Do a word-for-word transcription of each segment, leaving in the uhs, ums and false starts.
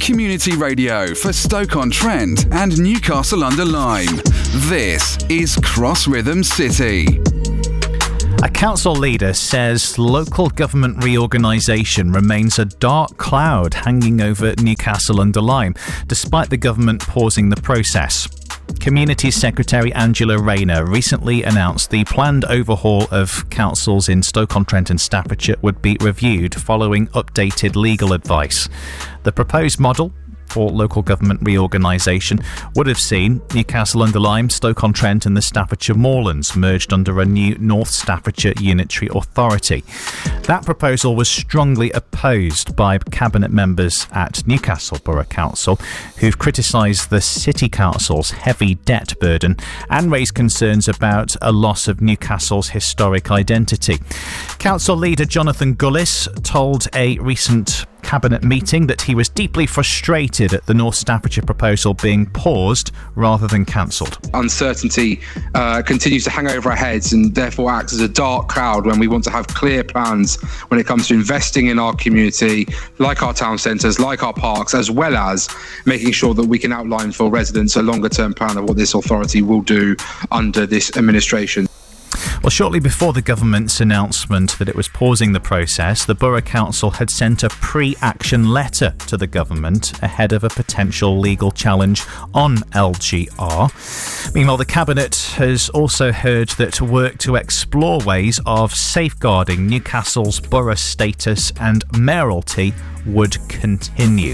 Community radio for Stoke-on-Trent and Newcastle-under-Lyme. This is Cross Rhythm City. A council leader says local government reorganisation remains a dark cloud hanging over Newcastle-under-Lyme, despite the government pausing the process. Community Secretary Angela Rayner recently announced the planned overhaul of councils in Stoke-on-Trent and Staffordshire would be reviewed following updated legal advice. The proposed model for local government reorganisation would have seen Newcastle-under-Lyme, Stoke-on-Trent and the Staffordshire Moorlands merged under a new North Staffordshire Unitary Authority. That proposal was strongly opposed by cabinet members at Newcastle Borough Council, who've criticised the City Council's heavy debt burden and raised concerns about a loss of Newcastle's historic identity. Council leader Jonathan Gullis told a recent cabinet meeting that he was deeply frustrated at the North Staffordshire proposal being paused rather than cancelled. Uncertainty uh, continues to hang over our heads and therefore acts as a dark cloud when we want to have clear plans when it comes to investing in our community, like our town centres, like our parks, as well as making sure that we can outline for residents a longer term plan of what this authority will do under this administration. Well, shortly before the government's announcement that it was pausing the process, the Borough Council had sent a pre-action letter to the government ahead of a potential legal challenge on L G R. Meanwhile, the Cabinet has also heard that work to explore ways of safeguarding Newcastle's borough status and mayoralty would continue.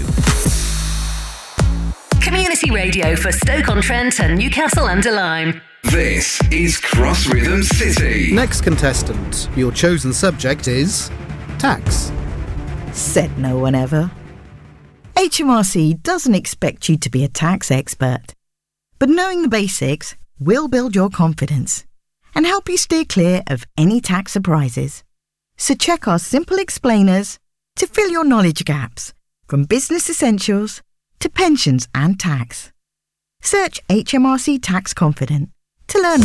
Community radio for Stoke-on-Trent and Newcastle-under-Lyme. This is Cross Rhythm City. Next contestant, your chosen subject is tax. Said no one ever. H M R C doesn't expect you to be a tax expert, but knowing the basics will build your confidence and help you steer clear of any tax surprises. So check our simple explainers to fill your knowledge gaps, from business essentials to pensions and tax. Search H M R C Tax Confident to learn